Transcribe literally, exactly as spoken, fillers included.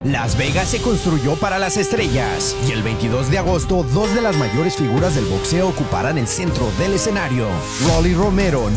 Las Vegas se construyó para las estrellas y el veintidós de agosto dos de las mayores figuras del boxeo ocuparán el centro del escenario. Rolly Romero